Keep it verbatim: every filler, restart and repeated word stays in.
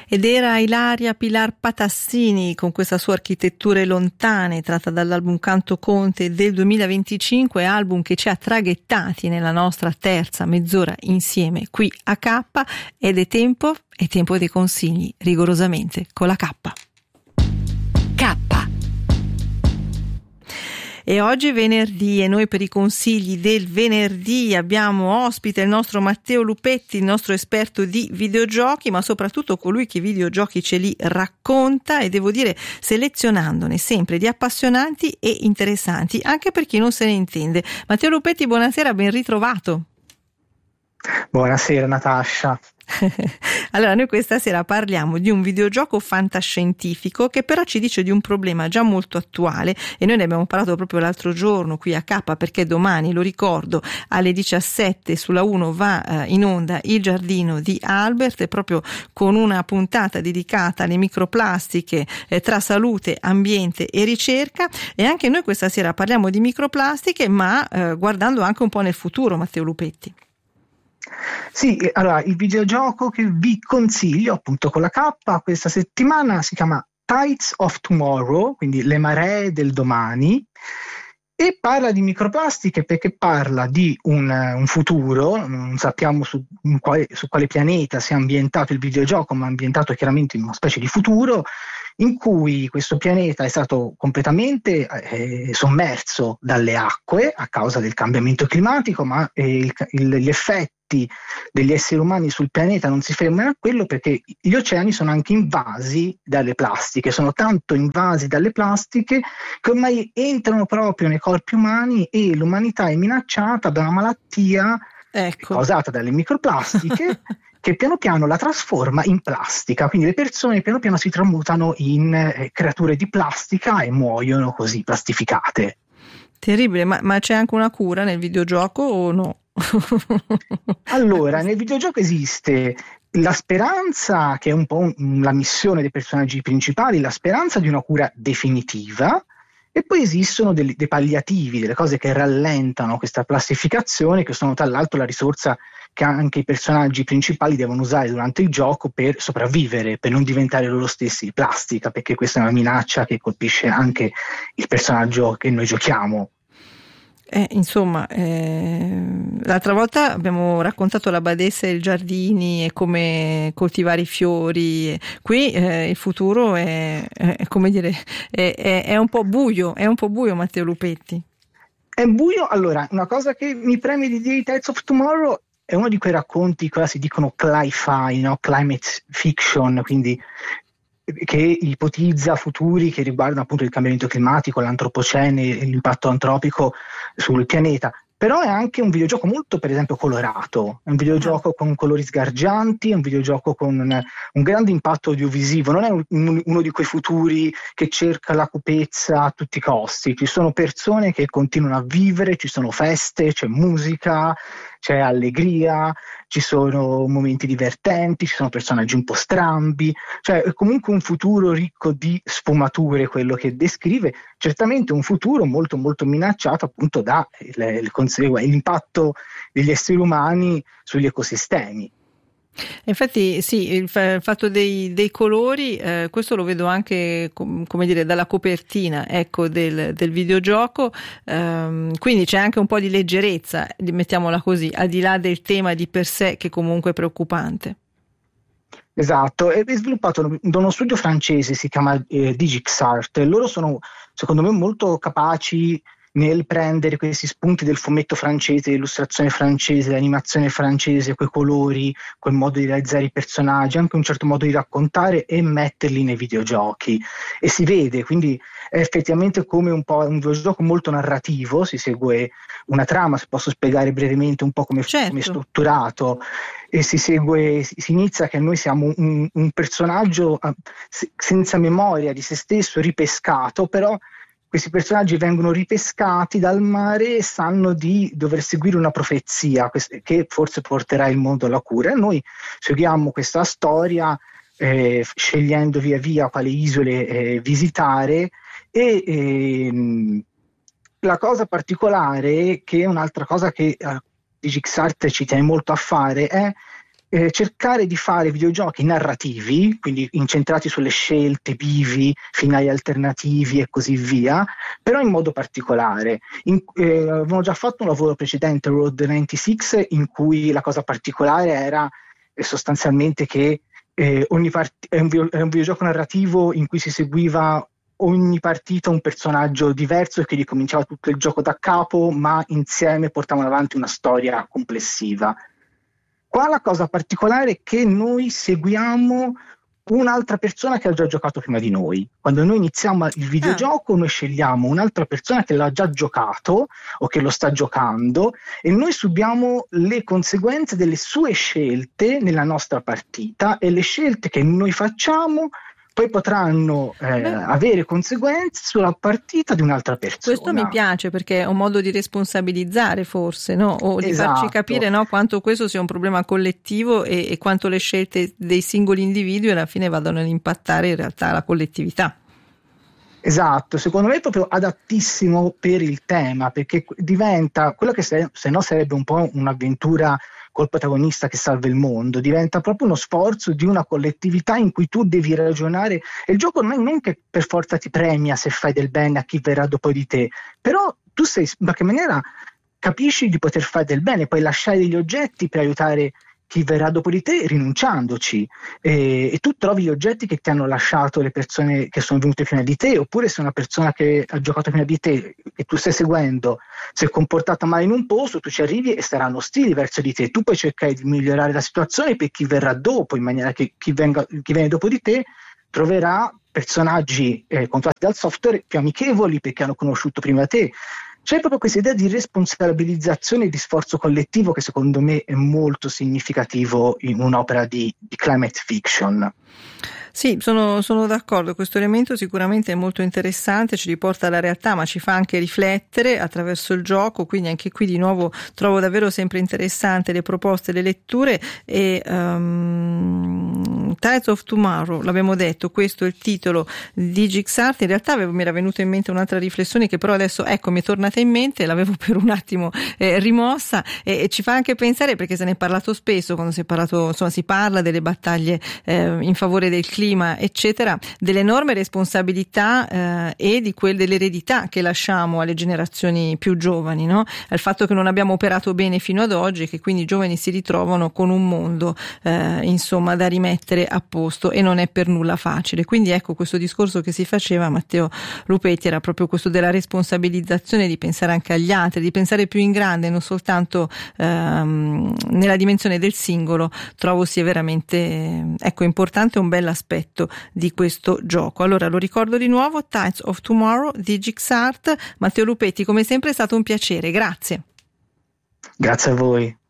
Ed era Ilaria Pilar Patassini con questa sua Architetture lontane, tratta dall'album Canto Conte del duemilaventicinque, album che ci ha traghettati nella nostra terza mezz'ora insieme qui a K, ed è tempo, è tempo dei consigli, rigorosamente con la K. K. E oggi è venerdì e noi per i consigli del venerdì abbiamo ospite il nostro Matteo Lupetti, il nostro esperto di videogiochi, ma soprattutto colui che i videogiochi ce li racconta, e devo dire selezionandone sempre di appassionanti e interessanti, anche per chi non se ne intende. Matteo Lupetti, buonasera, ben ritrovato. Buonasera Natascia. Allora, noi questa sera parliamo di un videogioco fantascientifico che però ci dice di un problema già molto attuale, e noi ne abbiamo parlato proprio l'altro giorno qui a K, perché domani, lo ricordo, alle diciassette sulla uno va eh, in onda Il giardino di Albert, proprio con una puntata dedicata alle microplastiche eh, tra salute, ambiente e ricerca. E anche noi questa sera parliamo di microplastiche, ma eh, guardando anche un po' nel futuro, Matteo Lupetti. Sì, allora il videogioco che vi consiglio appunto con la K questa settimana si chiama Tides of Tomorrow, quindi le maree del domani, e parla di microplastiche perché parla di un, un futuro, non sappiamo su quale, su quale pianeta sia ambientato il videogioco, ma è ambientato chiaramente in una specie di futuro in cui questo pianeta è stato completamente eh, sommerso dalle acque a causa del cambiamento climatico, ma eh, il, il, gli effetti degli esseri umani sul pianeta non si fermano a quello, perché gli oceani sono anche invasi dalle plastiche, sono tanto invasi dalle plastiche che ormai entrano proprio nei corpi umani e l'umanità è minacciata da una malattia ecco. causata dalle microplastiche che piano piano la trasforma in plastica, quindi le persone piano piano si tramutano in eh, creature di plastica e muoiono così plastificate. Terribile, ma, ma c'è anche una cura nel videogioco o no? Allora, nel videogioco esiste la speranza, che è un po' un, la missione dei personaggi principali, la speranza di una cura definitiva, e poi esistono dei, dei palliativi, delle cose che rallentano questa plastificazione, che sono tra l'altro la risorsa che anche i personaggi principali devono usare durante il gioco per sopravvivere, per non diventare loro stessi di plastica, perché questa è una minaccia che colpisce anche il personaggio che noi giochiamo. Eh, insomma, eh, l'altra volta abbiamo raccontato la badessa e i giardini e come coltivare i fiori. Qui eh, il futuro è, è come dire, è, è, è un po' buio, è un po' buio, Matteo Lupetti. È buio. Allora, una cosa che mi preme di dire Tides of Tomorrow è uno di quei racconti che si dicono cli-fi, no? Climate fiction, quindi che ipotizza futuri che riguardano appunto il cambiamento climatico, l'antropocene, l'impatto antropico sul pianeta. Però è anche un videogioco molto, per esempio, colorato, è un videogioco con colori sgargianti, è un videogioco con un, un grande impatto audiovisivo, non è un, un, uno di quei futuri che cerca la cupezza a tutti i costi, ci sono persone che continuano a vivere, ci sono feste, c'è musica, c'è allegria, ci sono momenti divertenti, ci sono personaggi un po' strambi, cioè è comunque un futuro ricco di sfumature quello che descrive, certamente un futuro molto molto minacciato appunto da le, le conseguenze, l'impatto degli esseri umani sugli ecosistemi. Infatti sì, il, fa- il fatto dei, dei colori, eh, questo lo vedo anche com- come dire dalla copertina, ecco, del, del videogioco, ehm, quindi c'è anche un po' di leggerezza, mettiamola così, al di là del tema di per sé che comunque è preoccupante. Esatto, è sviluppato da uno studio francese, si chiama eh, DigixArt, e loro sono secondo me molto capaci nel prendere questi spunti del fumetto francese, l'illustrazione francese, l'animazione francese, quei colori, quel modo di realizzare i personaggi, anche un certo modo di raccontare, e metterli nei videogiochi. E si vede, quindi è effettivamente come un po' un videogioco molto narrativo, si segue una trama, se posso spiegare brevemente un po' come, certo. come è strutturato, e si segue, si inizia che noi siamo un, un personaggio uh, senza memoria di se stesso, ripescato, però questi personaggi vengono ripescati dal mare e sanno di dover seguire una profezia che forse porterà il mondo alla cura. E noi seguiamo questa storia eh, scegliendo via via quali isole eh, visitare e ehm, la cosa particolare, che è un'altra cosa che eh, DigixArt ci tiene molto a fare, è eh, cercare di fare videogiochi narrativi, quindi incentrati sulle scelte, bivi, finali alternativi e così via, però in modo particolare. In, eh, avevamo già fatto un lavoro precedente, Road novantasei, in cui la cosa particolare era eh, sostanzialmente che eh, ogni part- è, un video- è un videogioco narrativo in cui si seguiva ogni partita un personaggio diverso e che ricominciava tutto il gioco da capo, ma insieme portavano avanti una storia complessiva. Qua la cosa particolare è che noi seguiamo un'altra persona che ha già giocato prima di noi. Quando noi iniziamo il videogioco, noi scegliamo un'altra persona che l'ha già giocato o che lo sta giocando e noi subiamo le conseguenze delle sue scelte nella nostra partita, e le scelte che noi facciamo poi potranno eh, avere conseguenze sulla partita di un'altra persona. Questo mi piace, perché è un modo di responsabilizzare, forse, no? O di Esatto. farci capire, no, quanto questo sia un problema collettivo e, e quanto le scelte dei singoli individui alla fine vadano ad impattare in realtà la collettività. Esatto, secondo me è proprio adattissimo per il tema, perché diventa quello che se, se no sarebbe un po' un'avventura col protagonista che salva il mondo, diventa proprio uno sforzo di una collettività in cui tu devi ragionare, e il gioco non è non che per forza ti premia se fai del bene a chi verrà dopo di te, però tu sei in qualche maniera capisci di poter fare del bene, puoi lasciare degli oggetti per aiutare chi verrà dopo di te rinunciandoci, e, e tu trovi gli oggetti che ti hanno lasciato le persone che sono venute prima di te, oppure se una persona che ha giocato prima di te e tu stai seguendo si è comportata male in un posto, tu ci arrivi e saranno ostili verso di te, tu puoi cercare di migliorare la situazione per chi verrà dopo, in maniera che chi, venga, chi viene dopo di te troverà personaggi eh, controllati dal software più amichevoli perché hanno conosciuto prima te. C'è proprio questa idea di responsabilizzazione e di sforzo collettivo che secondo me è molto significativo in un'opera di, di climate fiction. Sì, sono, sono d'accordo, questo elemento sicuramente è molto interessante, ci riporta alla realtà ma ci fa anche riflettere attraverso il gioco, quindi anche qui di nuovo trovo davvero sempre interessante le proposte, le letture. E um, Tides of Tomorrow, l'abbiamo detto, questo è il titolo di DigixArt. In realtà avevo, mi era venuta in mente un'altra riflessione che però adesso ecco mi è tornata in mente, l'avevo per un attimo eh, rimossa, e, e ci fa anche pensare, perché se ne è parlato spesso quando si è parlato, insomma si parla delle battaglie eh, in favore del clima eccetera, dell'enorme responsabilità eh, e di quelle dell'eredità che lasciamo alle generazioni più giovani, no? Al fatto che non abbiamo operato bene fino ad oggi e che quindi i giovani si ritrovano con un mondo eh, insomma da rimettere a posto, e non è per nulla facile. Quindi ecco, questo discorso che si faceva Matteo Lupetti era proprio questo della responsabilizzazione, di pensare anche agli altri, di pensare più in grande, non soltanto ehm, nella dimensione del singolo. Trovo sia veramente ecco importante, un bel aspetto di questo gioco. Allora lo ricordo di nuovo, Tides of Tomorrow di DigixArt. Matteo Lupetti, come sempre è stato un piacere, grazie. Grazie a voi.